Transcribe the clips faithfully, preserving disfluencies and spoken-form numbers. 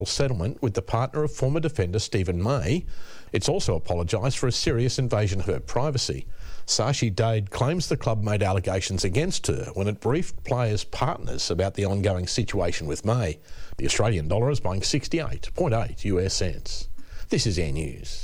settlement with the partner of former defender Stephen May. It's also apologised for a serious invasion of her privacy. Sashi Dade claims the club made allegations against her when it briefed players' partners about the ongoing situation with May. The Australian dollar is buying sixty-eight point eight U S cents. This is Air News.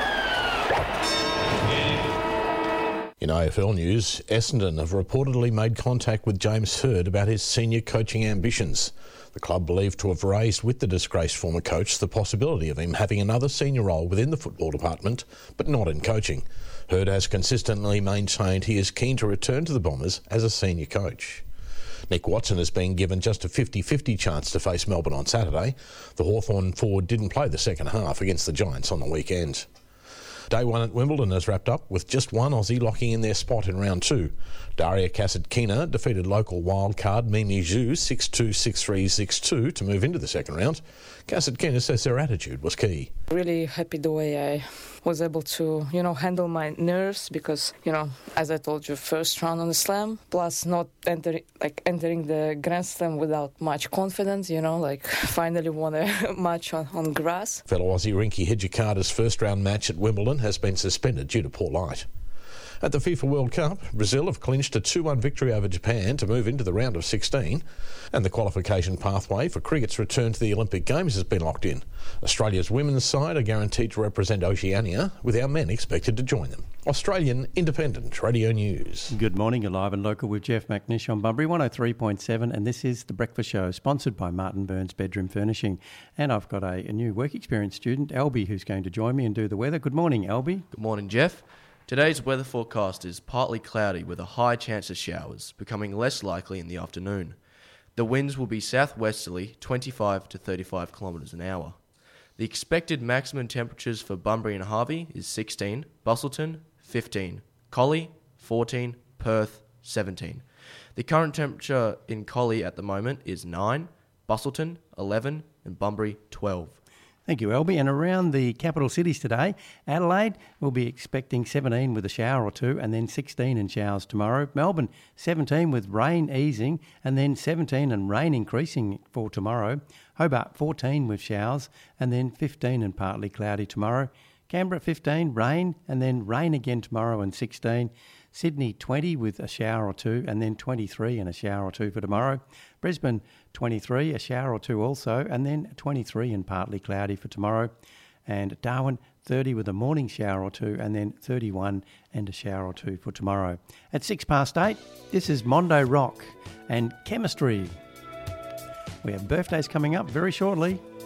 In A F L news, Essendon have reportedly made contact with James Hird about his senior coaching ambitions. The club believed to have raised with the disgraced former coach the possibility of him having another senior role within the football department, but not in coaching. Hird has consistently maintained he is keen to return to the Bombers as a senior coach. Nick Watson has been given just a fifty-fifty chance to face Melbourne on Saturday. The Hawthorn forward didn't play the second half against the Giants on the weekend. Day one at Wimbledon has wrapped up with just one Aussie locking in their spot in round two. Daria Kasatkina defeated local wildcard Mimi Zhu six two, six three, six two to move into the second round. Kasatkina says her attitude was key. Really happy the way I was able to, you know, handle my nerves because, you know, as I told you, first round on the slam, plus not entering, like entering the Grand Slam without much confidence, you know, like finally won a match on, on grass. Fellow Aussie Rinky Hijikata's first round match at Wimbledon has been suspended due to poor light. At the FIFA World Cup, Brazil have clinched a two one victory over Japan to move into the round of sixteen, and the qualification pathway for cricket's return to the Olympic Games has been locked in. Australia's women's side are guaranteed to represent Oceania, with our men expected to join them. Australian Independent Radio News. Good morning, you're live and local with Jeff McNish on Bunbury one oh three point seven, and this is The Breakfast Show, sponsored by Martin Burns Bedroom Furnishing. And I've got a, a new work experience student, Albie, who's going to join me and do the weather. Good morning, Albie. Good morning, Jeff. Today's weather forecast is partly cloudy with a high chance of showers, becoming less likely in the afternoon. The winds will be southwesterly, twenty-five to thirty-five kilometres an hour. The expected maximum temperatures for Bunbury and Harvey is sixteen, Busselton, fifteen, Collie, fourteen, Perth, seventeen. The current temperature in Collie at the moment is nine, Busselton, eleven, and Bunbury, twelve. Thank you, Albie. And around the capital cities today, Adelaide will be expecting seventeen with a shower or two, and then sixteen in showers tomorrow. Melbourne, seventeen with rain easing, and then seventeen and rain increasing for tomorrow. Hobart, fourteen with showers, and then fifteen and partly cloudy tomorrow. Canberra, fifteen, rain, and then rain again tomorrow and sixteen. Sydney, twenty with a shower or two, and then twenty-three and a shower or two for tomorrow. Brisbane, twenty-three, a shower or two also, and then twenty-three and partly cloudy for tomorrow. And Darwin, thirty with a morning shower or two, and then thirty-one and a shower or two for tomorrow. At six past eight, this is Mondo Rock and Chemistry. We have birthdays coming up very shortly.